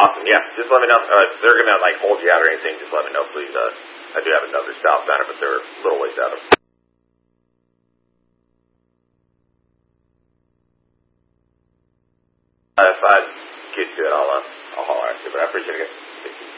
Awesome. Yeah, just let me know. If they're gonna like hold you out or anything, just let me know, please. I do have another southbounder, but they're a little ways out of. If I get to it, I'll holler at you. But I appreciate it.